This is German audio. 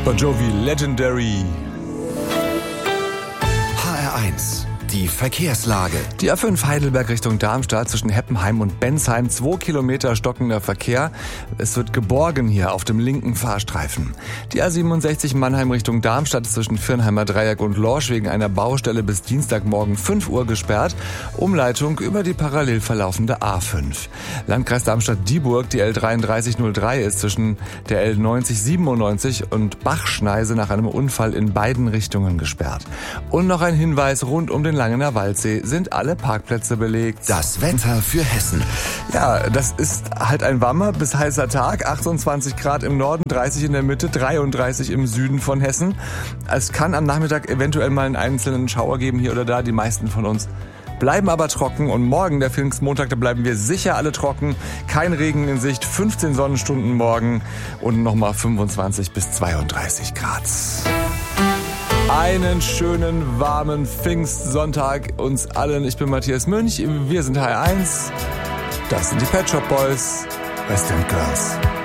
Bon Jovi, Legendary. HR1, die Verkehrslage. Die A5 Heidelberg Richtung Darmstadt zwischen Heppenheim und Bensheim, 2 Kilometer stockender Verkehr. Es wird geborgen hier auf dem linken Fahrstreifen. Die A67 Mannheim Richtung Darmstadt ist zwischen Viernheimer Dreieck und Lorsch wegen einer Baustelle bis Dienstagmorgen 5 Uhr gesperrt. Umleitung über die parallel verlaufende A5. Landkreis Darmstadt-Dieburg, die L3303 ist zwischen der L9097 und Bachschneise nach einem Unfall in beiden Richtungen gesperrt. Und noch ein Hinweis, rund um den Langener Waldsee sind alle Parkplätze belegt. Das Wetter für Hessen. Ja, das ist halt ein warmer bis heißer Tag. 28 Grad im Norden, 30 in der Mitte, 33 im Süden von Hessen. Es kann am Nachmittag eventuell mal einen einzelnen Schauer geben hier oder da. Die meisten von uns bleiben aber trocken. Und morgen, der Pfingstmontag, da bleiben wir sicher alle trocken. Kein Regen in Sicht, 15 Sonnenstunden morgen und nochmal 25 bis 32 Grad. Einen schönen, warmen Pfingstsonntag uns allen. Ich bin Matthias Münch, wir sind HR1. Das sind die Pet Shop Boys, West End Girls.